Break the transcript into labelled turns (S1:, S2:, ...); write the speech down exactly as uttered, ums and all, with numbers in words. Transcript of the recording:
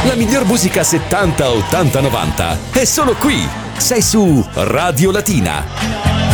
S1: La miglior musica settanta, ottanta, novanta è solo qui. Sei su Radio Latina.